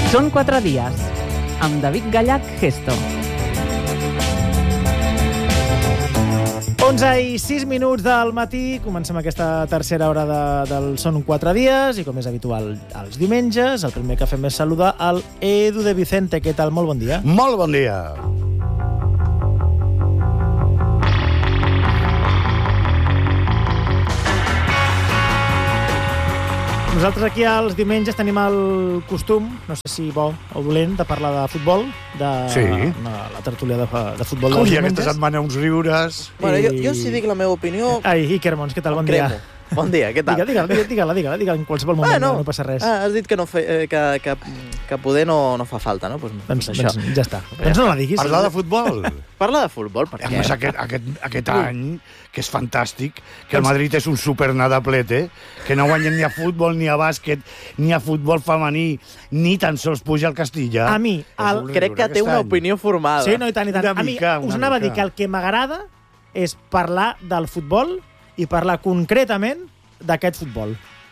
Són 4 dies, amb David Gallach Gesto. 11:06 del matí, comencem aquesta tercera hora del Són 4 dies, i com és habitual els diumenges, el primer que fem és saludar al Edu de Vicente. Què tal? Molt bon dia. Molt bon dia. Nosaltres aquí els diumenges tenim el costum, no sé si bo o dolent, de parlar de futbol, Sí. la tertúlia de futbol dels Ui, diumenges. aquesta setmana uns riures. Bueno, jo si dic la meva opinió... Ai, Iker Mons, què tal? Bon dia. cremo. Bon dia, què tal? Digue-la, en qualsevol moment, no passa res. Has dit que, que poder no fa falta, no? Doncs això. ja està. Doncs no la diguis. Parlar de futbol. Parla de futbol, per A què? més, aquest any, que és fantàstic, que el Madrid és un supernadaplete, que no guanyen ni a futbol, ni a bàsquet, ni a futbol femení, ni tan sols puja al Castilla. A mi, Crec que té una opinió formada. Sí, no, i tant, i tant. Una A mi mica, us una anava a dir mica. que el que m'agrada és parlar del futbol i parlar concretament d'aquest futbol.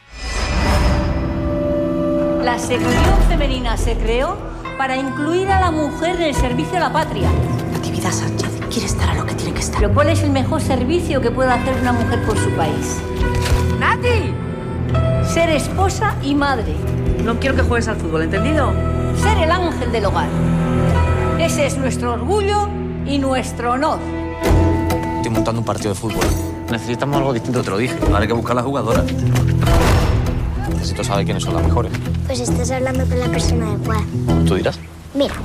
La sección femenina se creó para incluir a la mujer en el servicio a la patria. Natividad Sánchez quiere estar a lo que tiene que estar. Pero ¿cuál es el mejor servicio que puede hacer una mujer por su país? ¡Nati! Ser esposa y madre. No quiero que juegues al fútbol, ¿entendido? Ser el ángel del hogar. Ese es nuestro orgullo y nuestro honor. Estoy montando un partido de fútbol. Necesitamos algo distinto, te lo dije. Ahora hay que buscar las jugadoras. Necesito saber quiénes son las mejores. Pues estás hablando con la persona adecuada. ¿Tú dirás? Mira,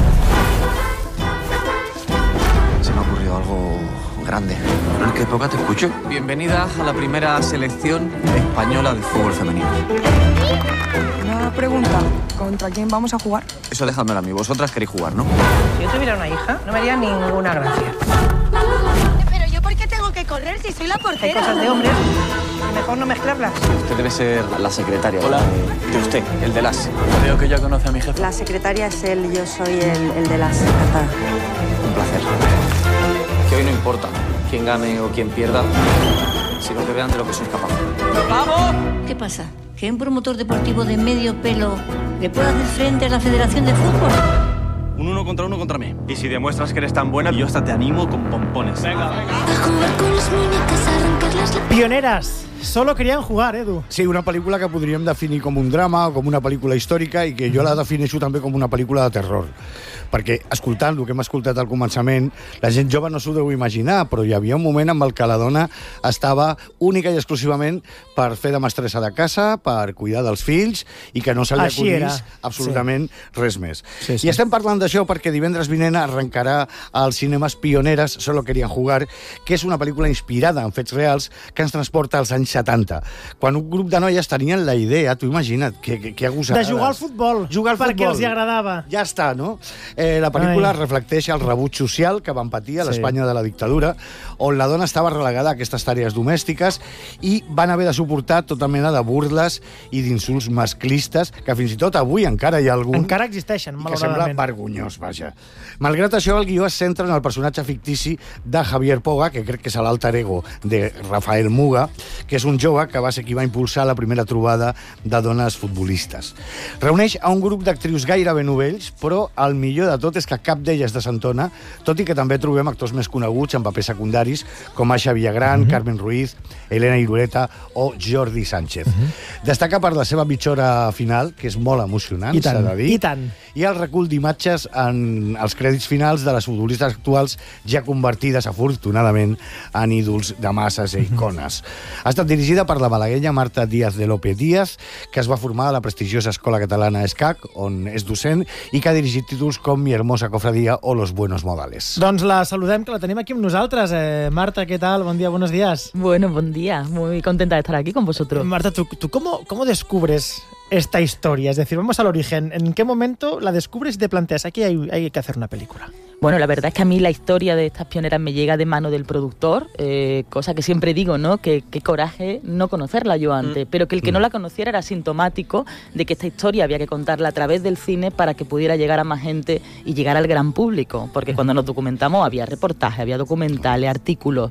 Se me ha ocurrido algo grande. ¿En qué época te escucho? Bienvenida a la primera selección española de fútbol femenino. Una pregunta, ¿contra quién vamos a jugar? Eso dejádmelo a mí. Vosotras queréis jugar, ¿no? Si yo tuviera una hija, no me haría ninguna gracia. pero yo ¿por qué tengo que correr si soy la Hay portera? cosas de hombres, mejor no mezclarlas. Usted debe ser la secretaria. Hola. De usted, el de las. Veo que ya conoce a mi jefe. La secretaria es él, yo soy el de las encantada. Un placer. Que hoy no importa quién gane o quién pierda, sino que vean de lo que sois capaces. ¿Qué pasa? ¿Que un promotor deportivo de medio pelo le puede hacer frente a la Federación de Fútbol? Un 1 contra mí. Y si demuestras que eres tan buena, yo hasta te animo con pompones. Venga. A jugar con las muñecas, a arrancarlas. Pioneras. Solo querían jugar, Edu. Sí, una pel·lícula que podríem definir com un drama o com una pel·lícula històrica i que jo la defineixo també com una pel·lícula de terror. Perquè, escoltant el que hem escoltat al començament, la gent jove no s'ho deu imaginar, però hi havia un moment amb el que la dona estava única i exclusivament per fer de mestressa de casa, per cuidar dels fills, i que no se li Així era. acudís absolutament res més. Sí, sí. I estem parlant d'això perquè divendres vinent arrencarà als cinemes Pioneres, Solo querían jugar, que és una pel·lícula inspirada en fets reals que ens transporta als anys 70. Quan un grup de noies tenien la idea, tu imagina't, que agosarades. De jugar al futbol. Jugar al perquè futbol. els hi agradava. Ja està, no? La pel·lícula Ai. reflecteix el rebuig social que van patir a Sí. l'Espanya de la dictadura, on la dona estava relegada a aquestes tàrees domèstiques i van haver de suportar tota mena de burles i d'insults masclistes, que fins i tot avui encara hi ha algun... Encara existeixen, I que sembla malauradament. vergonyós, vaja. Malgrat això, el guió es centra en el personatge fictici de Javier Poga, que crec que és l'alter ego de Rafael Muga, que és un jove que va ser qui va impulsar la primera trobada de dones futbolistes. Reuneix a un grup d'actrius gairebé novells, però el millor de tot és que cap d'elles desentona, tot i que també trobem actors més coneguts en papers secundaris, com Aixa Villagrán, Carmen Ruiz, Elena Irureta o Jordi Sánchez. Destaca per la seva mitja final, que és molt emocionant, I tant, s'ha de dir. i tant. I el recull d'imatges en els crèdits finals de les futbolistes actuals ja convertides, afortunadament, en ídols de masses i icones. Ha estat dirigida per la malaguenya Marta Díaz de López Díaz, que es va formar a la prestigiosa Escola Catalana ESCAC, on és docent, i que ha dirigit títols com Mi hermosa cofradía o Los buenos modales. Doncs la saludem, que la tenim aquí amb nosaltres. Marta, ¿qué tal? Bon dia, buenos días. Bueno, buen día. Muy contenta de estar aquí con vosotros. Marta, ¿tú cómo descubres esta historia? Es decir, vamos al origen. ¿En qué momento la descubres y te planteas aquí hay que hacer una película? Bueno, la verdad es que a mí la historia de estas pioneras me llega de mano del productor, cosa que siempre digo, ¿no? Que qué coraje no conocerla yo antes, pero que el que no la conociera era sintomático de que esta historia había que contarla a través del cine para que pudiera llegar a más gente y llegar al gran público, porque cuando nos documentamos había reportajes, había documentales, artículos,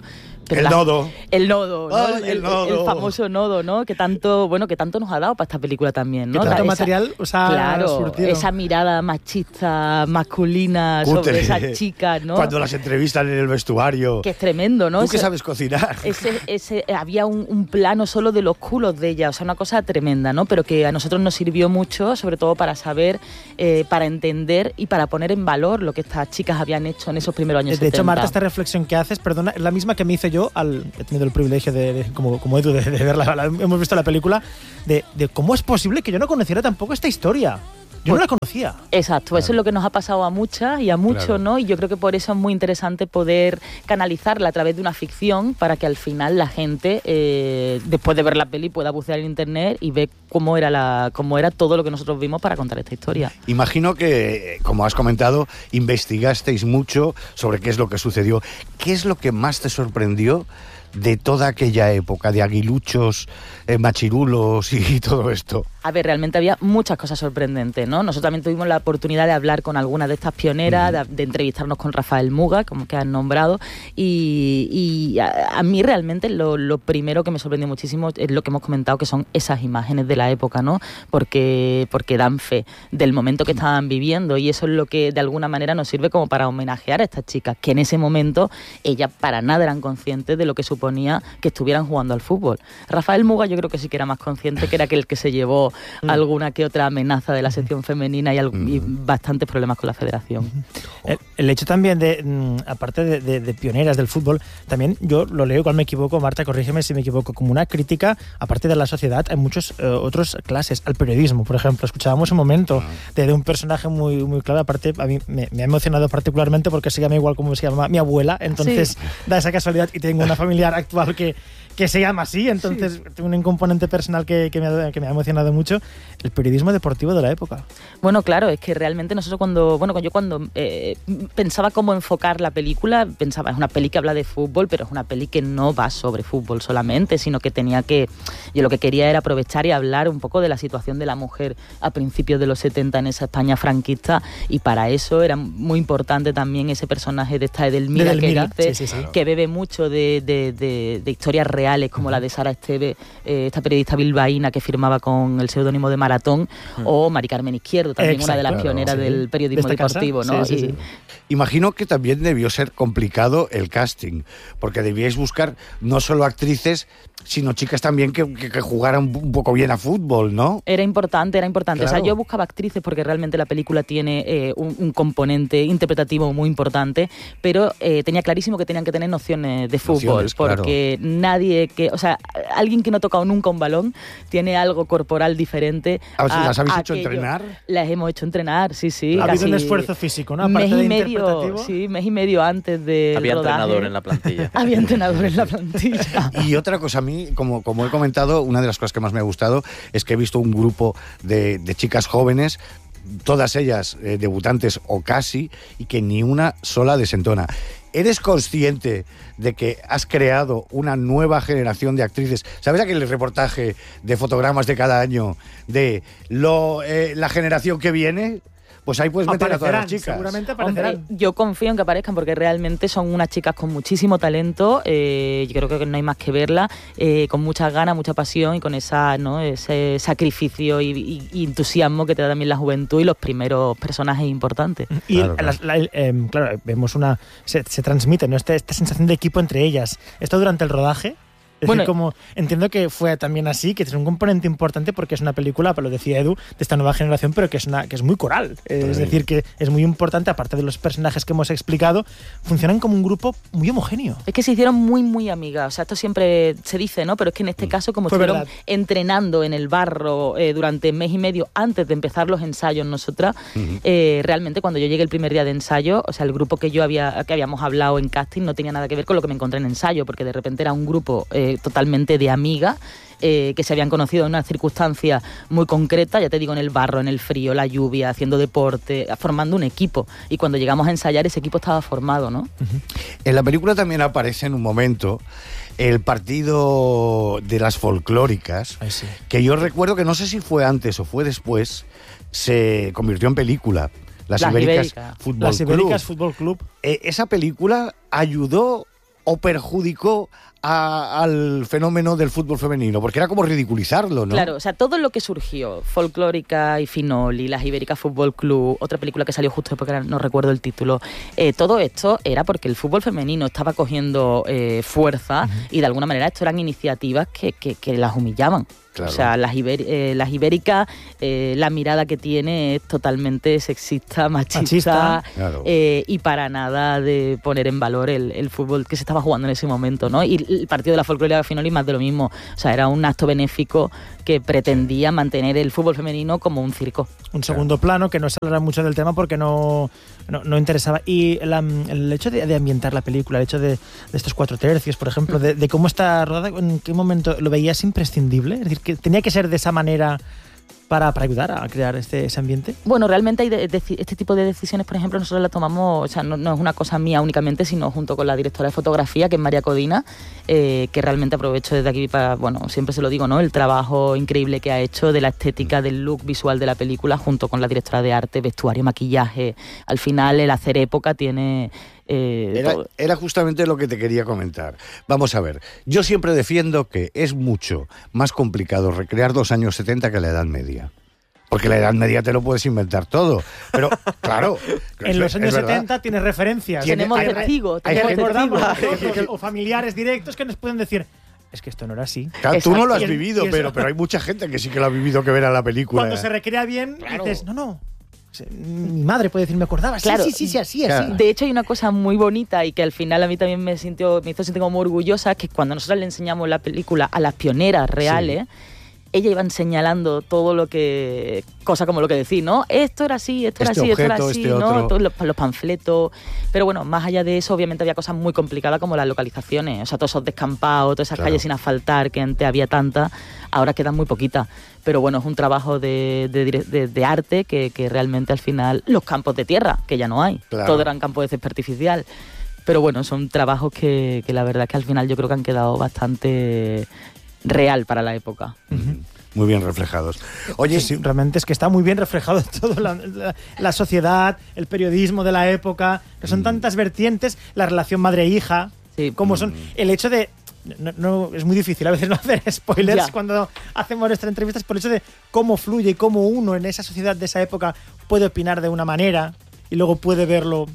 El nodo. El nodo, ¿no? Ay, el nodo. El famoso nodo, ¿no? Que tanto nos ha dado para esta película también, ¿no? Que tanto material surtido. Esa mirada machista, masculina sobre esas chicas, ¿no? Cuando las entrevistan en el vestuario. Que es tremendo, ¿no? Tú que sabes cocinar. Había un plano solo de los culos de ella, o sea, una cosa tremenda, ¿no? Pero que a nosotros nos sirvió mucho, sobre todo para saber, para entender y para poner en valor lo que estas chicas habían hecho en esos primeros años 70. De hecho, Marta, esta reflexión que haces, perdona, es la misma que me hice yo he tenido el privilegio como Edu, de verla, hemos visto la película, de cómo es posible que yo no conociera tampoco esta historia. Yo no la conocía. Exacto, claro. Eso es lo que nos ha pasado a muchas y a muchos, claro. ¿No? Y yo creo que por eso es muy interesante poder canalizarla a través de una ficción para que al final la gente, después de ver la peli, pueda bucear en internet y ver cómo era todo lo que nosotros vimos para contar esta historia. Imagino que, como has comentado, investigasteis mucho sobre qué es lo que sucedió. ¿Qué es lo que más te sorprendió de toda aquella época, de aguiluchos, machirulos y todo esto? A ver, realmente había muchas cosas sorprendentes, ¿no? Nosotros también tuvimos la oportunidad de hablar con algunas de estas pioneras, de entrevistarnos con Rafael Muga, como que han nombrado, y a mí realmente lo primero que me sorprendió muchísimo es lo que hemos comentado, que son esas imágenes de la época, ¿no? Porque dan fe del momento que estaban viviendo, y eso es lo que de alguna manera nos sirve como para homenajear a estas chicas, que en ese momento ellas para nada eran conscientes de lo que suponía que estuvieran jugando al fútbol. Rafael Muga yo creo que sí que era más consciente, que era aquel que se llevó alguna que otra amenaza de la sección femenina y bastantes problemas con la federación. El hecho también aparte de pioneras del fútbol, también yo lo leo, igual me equivoco, Marta, corrígeme si me equivoco, como una crítica, aparte de la sociedad, hay muchos otros clases, al periodismo, por ejemplo. Escuchábamos un momento de un personaje muy, muy clave, aparte a mí me ha emocionado particularmente porque se llama igual como se llama mi abuela, entonces da esa casualidad, y tengo una familiar actual que se llama así, entonces tengo un componente personal que me ha emocionado mucho, el periodismo deportivo de la época. Bueno, claro, es que realmente nosotros cuando pensaba cómo enfocar la película, pensaba, es una peli que habla de fútbol, pero es una peli que no va sobre fútbol solamente, sino que yo lo que quería era aprovechar y hablar un poco de la situación de la mujer a principios de los 70 en esa España franquista, y para eso era muy importante también ese personaje de esta Edelmira, que bebe mucho de historias reales, como la de Sara Esteve, esta periodista bilbaína que firmaba con el seudónimo de Maratón, o Mari Carmen Izquierdo, también una de las pioneras del periodismo deportivo, ¿no? Sí. Imagino que también debió ser complicado el casting, porque debíais buscar no solo actrices, sino chicas también que jugaran un poco bien a fútbol, ¿no? Era importante. Claro. O sea, yo buscaba actrices porque realmente la película tiene un componente interpretativo muy importante, pero tenía clarísimo que tenían que tener nociones de fútbol, porque nadie alguien que no ha tocado nunca un balón tiene algo corporal diferente. ¿Las habéis hecho entrenar? Las hemos hecho entrenar, sí. Ha habido un esfuerzo físico, ¿no? Mes y medio antes de Había rodaje. Entrenador en la plantilla. Había entrenador en la plantilla. Y otra cosa, a mí, como he comentado, una de las cosas que más me ha gustado es que he visto un grupo de chicas jóvenes, todas ellas debutantes o casi, y que ni una sola desentona. ¿Eres consciente de que has creado una nueva generación de actrices? ¿Sabes aquel reportaje de fotogramas de cada año de la generación que viene? Pues ahí puedes meter a todas las chicas. Seguramente aparecerán. Hombre, yo confío en que aparezcan porque realmente son unas chicas con muchísimo talento. Yo creo que no hay más que verla, con muchas ganas, mucha pasión y con ese sacrificio y entusiasmo que te da también la juventud y los primeros personajes importantes. Y claro, vemos se transmite, ¿no? Esta sensación de equipo entre ellas. Esto durante el rodaje. Es decir, como entiendo que fue también así, que tiene un componente importante porque es una película, lo decía Edu, de esta nueva generación, pero que es muy coral. Es decir, que es muy importante, aparte de los personajes que hemos explicado, funcionan como un grupo muy homogéneo. Es que se hicieron muy, muy amigas. O sea, esto siempre se dice, ¿no? Pero es que en este caso, como estuvieron entrenando en el barro durante mes y medio antes de empezar los ensayos nosotras, realmente cuando yo llegué el primer día de ensayo, o sea, el grupo que habíamos hablado en casting no tenía nada que ver con lo que me encontré en ensayo, porque de repente era un grupo totalmente de amigas que se habían conocido en una circunstancia muy concreta, ya te digo, en el barro, en el frío, la lluvia, haciendo deporte, formando un equipo. Y cuando llegamos a ensayar, ese equipo estaba formado, ¿no? En la película también aparece en un momento el partido de las folclóricas, que yo recuerdo que no sé si fue antes o fue después, se convirtió en película. Las Ibéricas Fútbol Club. Fútbol Club. Esa película ayudó o perjudicó al fenómeno del fútbol femenino? Porque era como ridiculizarlo, ¿no? Claro, o sea, todo lo que surgió, Folclórica y Finoli, las Ibéricas Fútbol Club, otra película que salió justo después, que no recuerdo el título, todo esto era porque el fútbol femenino estaba cogiendo fuerza y de alguna manera esto eran iniciativas que las humillaban. Claro. O sea, las Ibéricas, la mirada que tiene es totalmente sexista, machista. Claro. Y para nada de poner en valor el fútbol que se estaba jugando en ese momento, ¿no? Y el partido de la Folclórica Finoli más de lo mismo. O sea, era un acto benéfico que pretendía mantener el fútbol femenino como un circo. Un segundo plano que no se habla mucho del tema porque no interesaba. Y el hecho de ambientar la película, el hecho de estos 4 tercios, por ejemplo, de cómo está rodada, ¿en qué momento lo veías imprescindible? Es decir, que tenía que ser de esa manera para ayudar a crear ese ambiente. Bueno, realmente hay este tipo de decisiones, por ejemplo, nosotros las tomamos, o sea, no es una cosa mía únicamente, sino junto con la directora de fotografía, que es María Codina, que realmente aprovecho desde aquí para, bueno, siempre se lo digo, ¿no? El trabajo increíble que ha hecho de la estética, del look visual de la película, junto con la directora de arte, vestuario, maquillaje. Al final, el hacer época tiene... Era justamente lo que te quería comentar. Vamos a ver, yo siempre defiendo que es mucho más complicado recrear los años 70 que la Edad Media. Porque la Edad Media te lo puedes inventar todo. Pero, claro... En los años 70 tienes referencias. Tenemos testigos. O familiares directos que nos pueden decir... Es que esto no era así. Claro, tú no lo has vivido, pero hay mucha gente que sí que lo ha vivido, que verá la película. Cuando se recrea bien, claro. Dices, no... Mi madre puede decir, me acordaba, claro, sí, así. De hecho, hay una cosa muy bonita y que al final a mí también me hizo sentir como muy orgullosa, que cuando nosotros le enseñamos la película a las pioneras reales, ellas iban señalando todo lo que... Cosa como lo que decís, ¿no? Esto era así, esto era así, ¿no? Todos los panfletos. Pero bueno, más allá de eso, obviamente había cosas muy complicadas como las localizaciones. O sea, todos esos descampados, todas esas calles sin asfaltar, que antes había tantas, ahora quedan muy poquitas. Pero bueno, es un trabajo de arte que realmente al final... Los campos de tierra, que ya no hay. Claro. Todo eran campos de césped artificial. Pero bueno, son trabajos que la verdad es que al final yo creo que han quedado bastante... real para la época. Muy bien reflejados. Oye, sí, realmente es que está muy bien reflejado todo la sociedad, el periodismo de la época, que son tantas vertientes, la relación madre-hija, cómo son, el hecho de... No, es muy difícil a veces no hacer spoilers cuando hacemos nuestras entrevistas, por el hecho de cómo fluye y cómo uno en esa sociedad de esa época puede opinar de una manera y luego puede verlo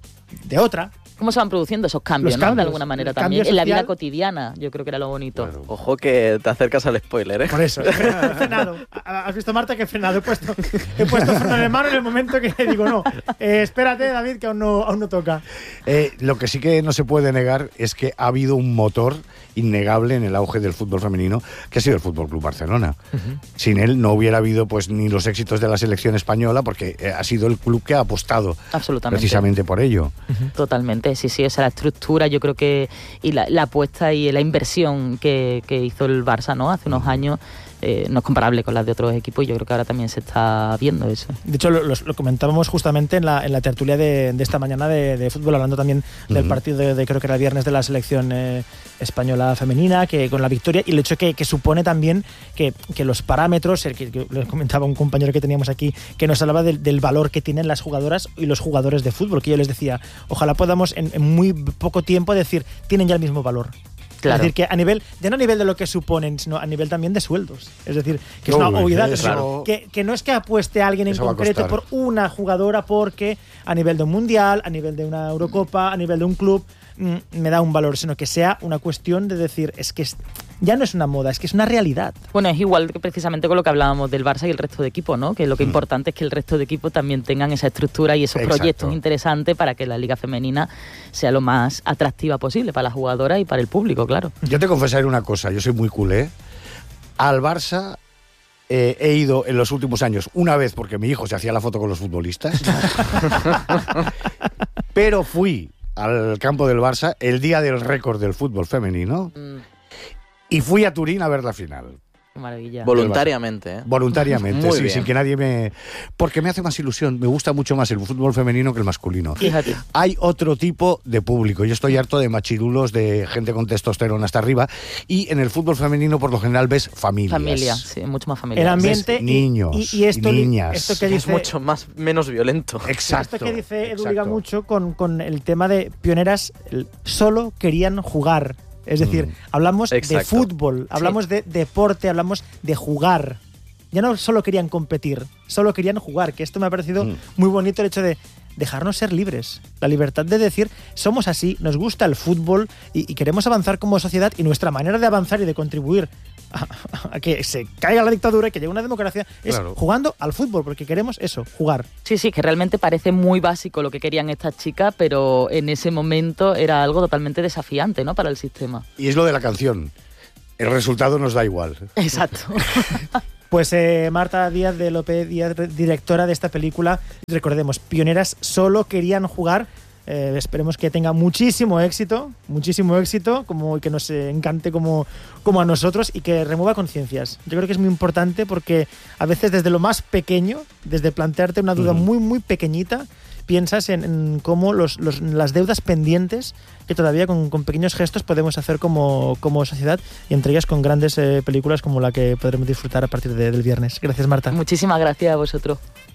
de otra. Cómo se van produciendo esos cambios, ¿no? De alguna manera también. En la vida cotidiana, yo creo que era lo bonito. Claro. Ojo que te acercas al spoiler, ¿eh? Por eso, he frenado. ¿Has visto, Marta, que he frenado? He puesto freno de mano en el momento que digo, no, espérate, David, que aún no toca. Lo que sí que no se puede negar es que ha habido un motor innegable en el auge del fútbol femenino, que ha sido el Fútbol Club Barcelona. Sin él no hubiera habido pues ni los éxitos de la selección española, porque ha sido el club que ha apostado precisamente por ello. Totalmente, sí, esa es la estructura, yo creo que, y la apuesta y la inversión que hizo el Barça, ¿no? Hace unos años, no es comparable con las de otros equipos, y yo creo que ahora también se está viendo eso. De hecho, lo comentábamos justamente en la tertulia de esta mañana de fútbol, hablando también del partido de creo que era el viernes, de la selección española femenina, que con la victoria, y el hecho que supone también que los parámetros, que les comentaba un compañero que teníamos aquí, que nos hablaba del valor que tienen las jugadoras y los jugadores de fútbol, que yo les decía, ojalá podamos en muy poco tiempo decir, tienen ya el mismo valor. Claro. Es decir, que no a nivel de lo que suponen, sino a nivel también de sueldos. Es decir, que es una obviedad. Claro. Que no es que apueste a alguien en concreto por una jugadora, porque a nivel de un mundial, a nivel de una Eurocopa, a nivel de un club, me da un valor, sino que sea una cuestión de decir, es que ya no es una moda, es que es una realidad. Bueno, es igual que precisamente con lo que hablábamos del Barça y el resto de equipos, ¿no? Que lo que importante es que el resto de equipos también tengan esa estructura y esos proyectos interesantes para que la liga femenina sea lo más atractiva posible para las jugadoras y para el público, claro. Yo te confesaré una cosa, yo soy muy culé. Al Barça he ido en los últimos años una vez porque mi hijo se hacía la foto con los futbolistas, pero fui al campo del Barça el día del récord del fútbol femenino y fui a Turín a ver la final. Qué maravilla. Voluntariamente, ¿eh? Voluntariamente, Muy sí, bien. sin que nadie me... Porque me hace más ilusión, me gusta mucho más el fútbol femenino que el masculino. Fíjate. Hay otro tipo de público. Yo estoy harto de machirulos, de gente con testosterona hasta arriba, y en el fútbol femenino por lo general ves familias. Familia, sí, mucho más familiar. El ambiente Ves niños y esto, y niñas. esto que Es dice, mucho menos violento. Exacto. esto que dice Edu exacto. liga mucho con el tema de pioneras, solo querían jugar. Es decir, hablamos de Exacto. fútbol, hablamos de deporte, hablamos de jugar. Ya no solo querían competir, solo querían jugar, que esto me ha parecido muy bonito el hecho de dejarnos ser libres. La libertad de decir, somos así, nos gusta el fútbol y queremos avanzar como sociedad, y nuestra manera de avanzar y de contribuir a que se caiga la dictadura y que llegue una democracia es Claro. jugando al fútbol, porque queremos eso, jugar. Sí, que realmente parece muy básico lo que querían estas chicas, pero en ese momento era algo totalmente desafiante, ¿no?, para el sistema. Y es lo de la canción. El resultado nos da igual. Exacto. Pues Marta Díaz de López Díaz, directora de esta película, recordemos, pioneras solo querían jugar. Esperemos que tenga muchísimo éxito, como que nos encante como a nosotros, y que remueva conciencias. Yo creo que es muy importante, porque a veces desde lo más pequeño, desde plantearte una duda muy, muy pequeñita, piensas en cómo las deudas pendientes que todavía con pequeños gestos podemos hacer como sociedad, y entre ellas con grandes películas como la que podremos disfrutar a partir del viernes. Gracias, Marta. Muchísimas gracias a vosotros.